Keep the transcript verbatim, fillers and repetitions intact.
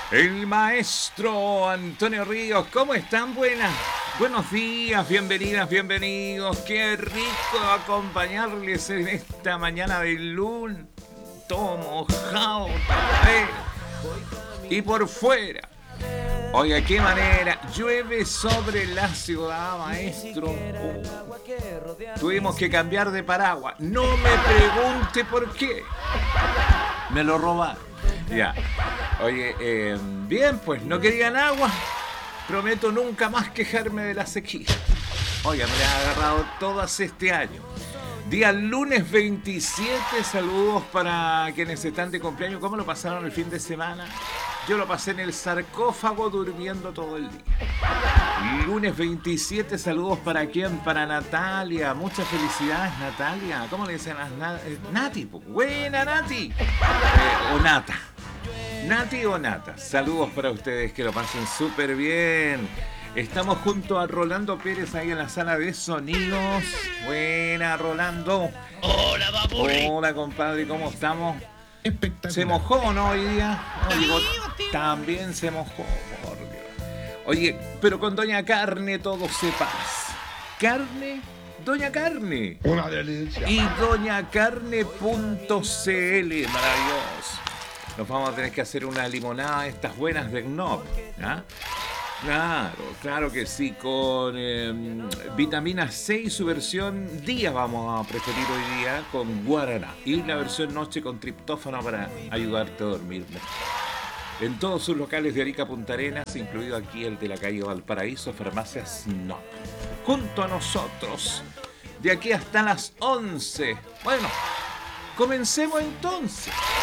El maestro Antonio Ríos. ¿Cómo están? Buenas. Buenos días, bienvenidas, bienvenidos. Qué rico acompañarles en esta mañana de lunes. Todo mojado, eh. Y por fuera. Oiga, qué manera. Llueve sobre la ciudad, maestro. Uh, tuvimos que cambiar de paraguas. No me pregunte por qué. Me lo robaron. Ya. Oye, eh, bien, pues no querían agua. Prometo nunca más quejarme de la sequía. Oiga, me la he agarrado todas este año. Día lunes veintisiete, saludos para quienes están de cumpleaños. ¿Cómo lo pasaron el fin de semana? Yo lo pasé en el sarcófago durmiendo todo el día. Lunes veintisiete, saludos para quién, para Natalia. Muchas felicidades, Natalia. ¿Cómo le dicen las na- Nati? Buena, Nati. Eh, o Nata. Nati o Nata. Saludos para ustedes, que lo pasen súper bien. Estamos junto a Rolando Pérez ahí en la sala de sonidos. Buena, Rolando. Hola, papurri. Hola, compadre, ¿cómo estamos? Espectacular. ¿Se mojó, no, hoy día? No, digo, también se mojó, por Dios. Oye, pero con Doña Carne todo se pasa. ¿Carne? Doña Carne. Una delicia. Y doña carne punto c l, maravilloso. Nos vamos a tener que hacer una limonada, estas buenas de Gnob, ¿ah? Claro, claro que sí, con eh, vitamina C y su versión día vamos a preferir hoy día con guaraná. Y la versión noche con triptófano para ayudarte a dormir mejor. En todos sus locales de Arica Punta Arenas, incluido aquí el de la calle Valparaíso, Farmacias Snob. Junto a nosotros, de aquí hasta las once. Bueno, comencemos entonces.